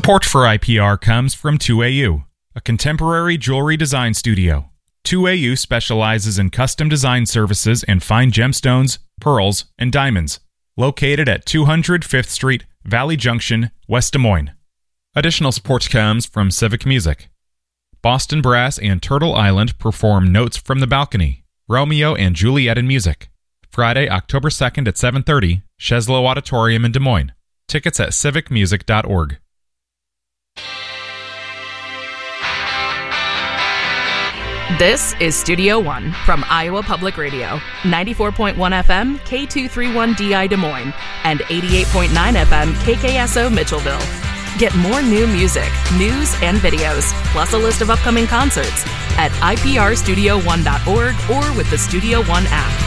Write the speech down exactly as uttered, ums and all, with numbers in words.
Support for I P R comes from two A U, a contemporary jewelry design studio. two A U specializes in custom design services and fine gemstones, pearls, and diamonds. Located at two hundred Fifth Street, Valley Junction, West Des Moines. Additional support comes from Civic Music. Boston Brass and Turtle Island perform Notes from the Balcony, Romeo and Juliet in Music. Friday, October second at seven thirty, Cheslow Auditorium in Des Moines. Tickets at civic music dot org. This is Studio One from Iowa Public Radio, ninety-four point one F M, K two thirty-one D I Des Moines, and eighty-eight point nine F M, K K S O Mitchellville. Get more new music, news, and videos, plus a list of upcoming concerts at I P R studio one dot org or with the Studio One app.